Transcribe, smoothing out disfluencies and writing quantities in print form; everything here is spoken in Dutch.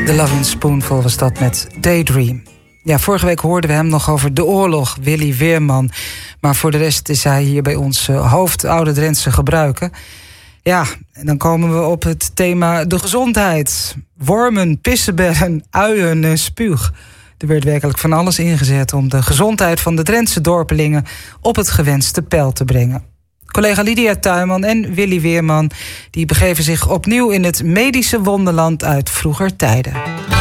The Loving Spoonful was dat met Daydream. Ja, vorige week hoorden we hem nog over de oorlog, Willy Weerman. Maar voor de rest is hij hier bij ons hoofd Oude Drentse Gebruiken. Ja, en dan komen we op het thema de gezondheid. Wormen, pissenbellen, uien en spuug. Er werd werkelijk van alles ingezet om de gezondheid van de Drentse dorpelingen op het gewenste peil te brengen. Collega Lydia Tuinman en Willy Weerman die begeven zich opnieuw in het medische wonderland uit vroeger tijden.